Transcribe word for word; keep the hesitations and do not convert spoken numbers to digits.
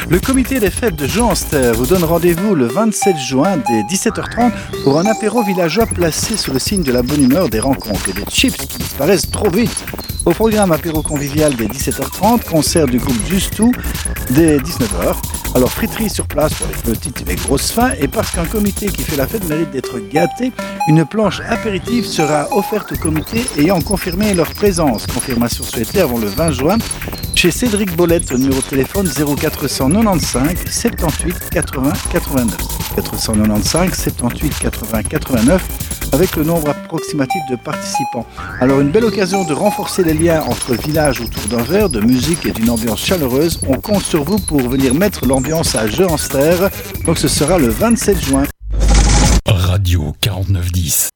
Le comité des fêtes de Jeanster vous donne rendez-vous le vingt-sept juin dès dix-sept heures trente pour un apéro villageois placé sous le signe de la bonne humeur, des rencontres et des chips qui disparaissent trop vite. Au programme apéro convivial dès dix-sept heures trente, concert du groupe Justou dès dix-neuf heures. Alors friterie sur place pour les petites et les grosses faims, et parce qu'un comité qui fait la fête mérite d'être gâté, une planche apéritive sera offerte au comité ayant confirmé leur présence. Confirmation souhaitée avant le vingt juin chez Cédric Bolette au numéro de téléphone zéro quatre cent quatre-vingt-quinze soixante-dix-huit quatre-vingts quatre-vingt-neuf. quatre cent quatre-vingt-quinze soixante-dix-huit quatre-vingts quatre-vingt-neuf avec le nombre approximatif de participants. Alors une belle occasion de renforcer les liens entre villages autour d'un verre, de musique et d'une ambiance chaleureuse. On compte sur vous pour venir mettre l'ambiance à Jeanster. Donc ce sera le vingt-sept juin. Radio quarante-neuf dix.